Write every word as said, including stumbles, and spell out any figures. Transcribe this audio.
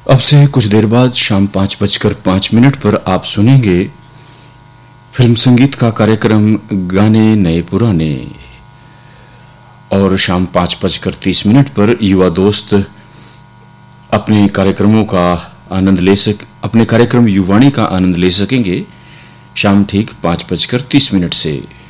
अब से कुछ देर बाद शाम पाँच बजकर पाँच मिनट पर आप सुनेंगे फिल्म संगीत का कार्यक्रम गाने नए पुराने। और शाम पाँच बजकर तीस मिनट पर युवा दोस्त अपने कार्यक्रमों का आनंद ले सक अपने कार्यक्रम युवाणी का आनंद ले सकेंगे शाम ठीक पाँच बजकर तीस मिनट से।